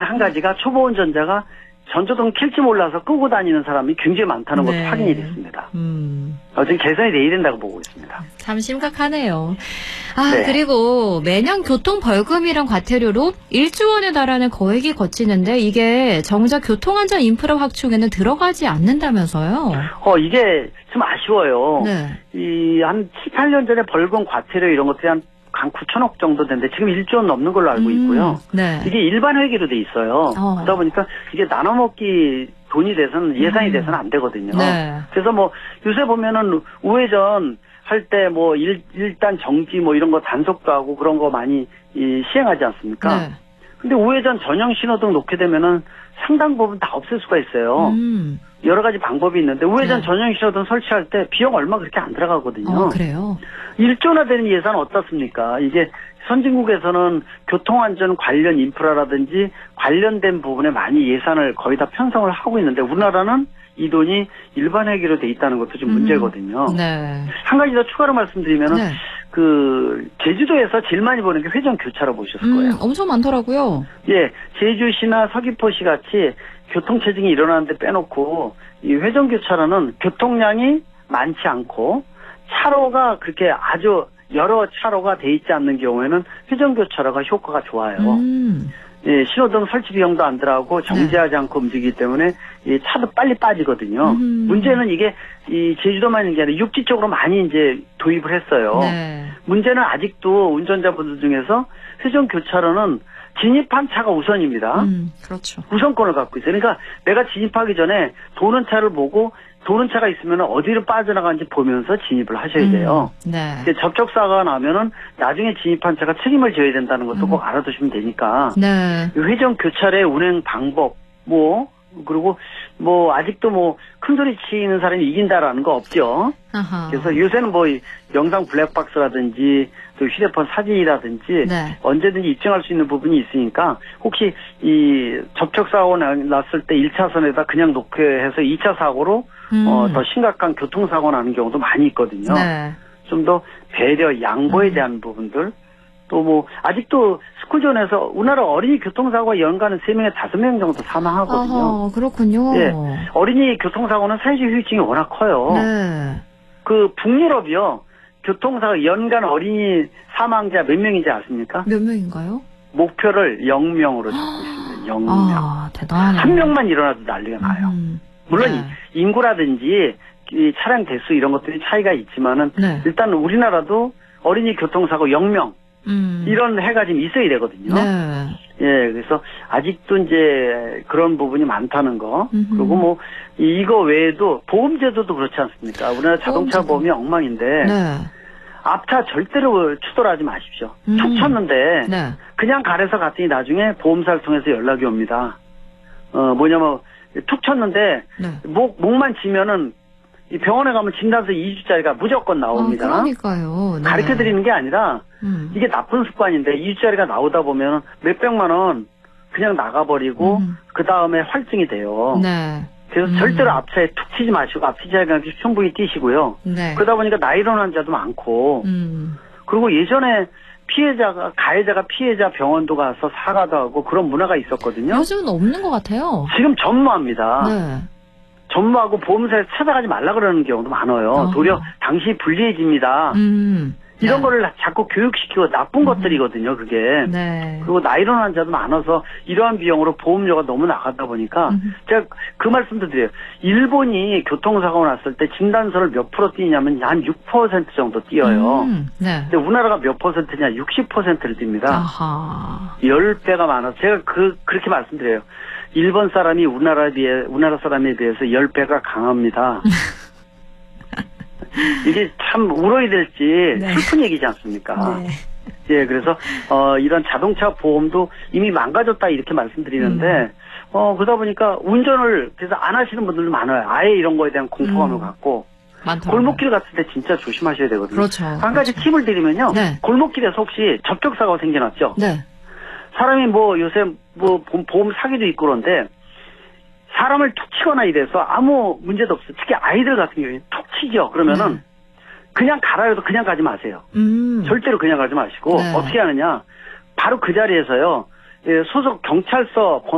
한 가지가 초보 운전자가 전조등 켤지 몰라서 끄고 다니는 사람이 굉장히 많다는 것도 확인이 됐습니다. 지금 개선이 돼야 된다고 보고 있습니다. 참 심각하네요. 네. 그리고 매년 교통벌금이랑 과태료로 1조 원에 달하는 거액이 거치는데 이게 정작 교통안전 인프라 확충에는 들어가지 않는다면서요? 이게 좀 아쉬워요. 네. 한 7, 8년 전에 벌금 과태료 이런 것들이 한 9천억 정도 되는데 지금 1조 원 넘는 걸로 알고 있고요. 네. 이게 일반 회계로 돼 있어요. 그러다 보니까 이게 나눠먹기 돈이 돼서는 예산이 돼서는 안 되거든요. 네. 그래서 뭐 요새 보면은 우회전 할 때 뭐 일단 정지 뭐 이런 거 단속도 하고 그런 거 많이 시행하지 않습니까? 네. 근데 우회전 전용 신호등 놓게 되면은 상당 부분 다 없앨 수가 있어요. 여러 가지 방법이 있는데 우회전 네. 전용 신호등 설치할 때 비용 얼마 그렇게 안 들어가거든요. 그래요? 1조나 되는 예산 어떻습니까? 이게 선진국에서는 교통안전 관련 인프라라든지 관련된 부분에 많이 예산을 거의 다 편성을 하고 있는데 우리나라는 이 돈이 일반 회계로 돼 있다는 것도 좀 문제거든요. 네. 한 가지 더 추가로 말씀드리면은 네. 제주도에서 제일 많이 보는 게 회전 교차로 보셨을 거예요. 엄청 많더라고요. 예, 제주시나 서귀포시 같이 교통체증이 일어나는데 빼놓고 이 회전 교차로는 교통량이 많지 않고 차로가 그렇게 아주 여러 차로가 돼 있지 않는 경우에는 회전 교차로가 효과가 좋아요. 예, 신호등 설치 비용도 안 들어가고 정지하지 않고 움직이기 때문에 이 차도 빨리 빠지거든요. 문제는 이게 이 제주도만 있는 게 아니라 육지 쪽으로 많이 이제 도입을 했어요. 네. 문제는 아직도 운전자분들 중에서 회전 교차로는 진입한 차가 우선입니다. 그렇죠. 우선권을 갖고 있어요. 그러니까 내가 진입하기 전에 도는 차를 보고 도는 차가 있으면 어디로 빠져나가는지 보면서 진입을 하셔야 돼요. 네. 접촉사고가 나면은 나중에 진입한 차가 책임을 져야 된다는 것도 꼭 알아두시면 되니까. 네. 회전 교차로의 운행 방법, 그리고 아직도 큰 소리 치는 사람이 이긴다라는 거 없죠. 아하. 그래서 요새는 영상 블랙박스라든지 또 휴대폰 사진이라든지 네. 언제든지 입증할 수 있는 부분이 있으니까 혹시 이 접촉사고 났을 때 1차선에다 그냥 놓게 해서 2차 사고로 더 심각한 교통사고 나는 경우도 많이 있거든요. 네. 좀 더 배려, 양보에 대한 부분들 또 아직도 스쿨존에서 우리나라 어린이 교통사고가 연간에 3명에 5명 정도 사망하거든요. 그렇군요. 예. 어린이 교통사고는 사회적 후유증이 워낙 커요. 네. 북유럽이요. 교통사고 연간 어린이 사망자 몇 명인지 아십니까? 몇 명인가요? 목표를 0명으로 잡고 있습니다. 0명. 대단하네. 한 명만 일어나도 난리가 나요. 물론 네. 인구라든지 이 차량 대수 이런 것들이 차이가 있지만은 네. 일단 우리나라도 어린이 교통사고 0명 이런 해가 좀 있어야 되거든요. 네. 예, 그래서 아직도 이제 그런 부분이 많다는 거. 그리고 이거 외에도 보험제도도 그렇지 않습니까? 우리나라 자동차 보험이 엉망인데. 네. 앞차 절대로 추돌하지 마십시오. 툭 쳤는데. 네. 그냥 가래서 갔더니 나중에 보험사를 통해서 연락이 옵니다. 툭 쳤는데. 네. 목만 치면은 이 병원에 가면 진단서 2주짜리가 무조건 나옵니다. 그러니까요. 네. 가르쳐 드리는 게 아니라 이게 나쁜 습관인데 2주짜리가 나오다 보면 몇백만 원 그냥 나가버리고 그 다음에 활증이 돼요. 네. 그래서 절대로 앞차에 툭 치지 마시고 앞차에 충분히 뛰시고요. 네. 그러다 보니까 나이론 환자도 많고 그리고 예전에 가해자가 피해자 병원도 가서 사과도 하고 그런 문화가 있었거든요. 요즘은 없는 것 같아요. 지금 전무합니다. 네. 전무하고 보험사에 찾아가지 말라 그러는 경우도 많아요. 도리어 당신이 불리해집니다. 이런 거를 자꾸 교육시키고 나쁜 것들이거든요, 그게. 네. 그리고 나이론 환자도 많아서 이러한 비용으로 보험료가 너무 나가다 보니까 제가 그 말씀도 드려요. 일본이 교통사고 났을 때 진단서를 몇 프로 띄냐면 한 6% 정도 띄어요. 네. 근데 우리나라가 몇 퍼센트냐? 60%를 띱니다. 아하. 10배가 많아서 제가 그렇게 말씀드려요. 일본 사람이 우리나라 사람에 비해서 10배가 강합니다. 이게 참 울어야 될지 슬픈 얘기지 않습니까? 네. 예, 그래서 이런 자동차 보험도 이미 망가졌다 이렇게 말씀드리는데 그러다 보니까 운전을 그래서 안 하시는 분들도 많아요. 아예 이런 거에 대한 공포감을 갖고 많더라고요. 골목길 갔을 때 진짜 조심하셔야 되거든요. 그렇죠. 한 가지 팁을 드리면요. 네. 골목길에서 혹시 접촉사고가 생겨났죠? 네. 사람이 요새 보험 사기도 있고 그런데 사람을 툭 치거나 이래서 아무 문제도 없어요. 특히 아이들 같은 경우에 툭 치죠. 그러면은 그냥 가라 해도 그냥 가지 마세요. 절대로 그냥 가지 마시고 어떻게 하느냐. 바로 그 자리에서요. 소속 경찰서